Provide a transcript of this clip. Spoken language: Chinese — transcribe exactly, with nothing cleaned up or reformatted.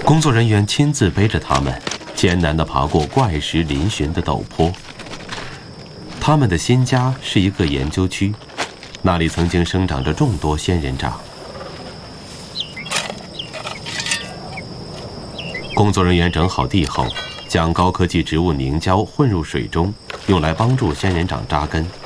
工作人员亲自背着他们，艰难地爬过怪石嶙峋的陡坡。他们的新家是一个研究区，那里曾经生长着众多仙人掌。工作人员整好地后，将高科技植物凝胶混入水中，用来帮助仙人掌扎根。